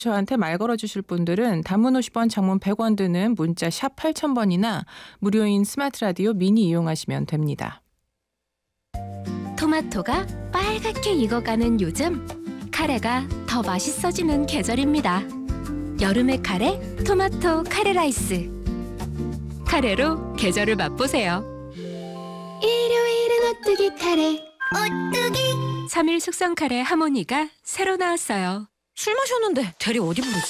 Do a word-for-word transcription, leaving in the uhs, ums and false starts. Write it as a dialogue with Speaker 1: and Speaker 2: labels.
Speaker 1: 저한테 말 걸어주실 분들은 단문 오십 원, 장문 백 원 드는 문자 샵 팔천 번이나 무료인 스마트 라디오 미니 이용하시면 됩니다.
Speaker 2: 토마토가 빨갛게 익어가는 요즘, 카레가 더 맛있어지는 계절입니다. 여름의 카레, 토마토 카레 라이스. 카레로 계절을 맛보세요. 일요일은 오뚜기 카레. 오뚜기. 삼 일 숙성 카레 하모니가 새로 나왔어요.
Speaker 3: 술 마셨는데 대리 어디 부르지?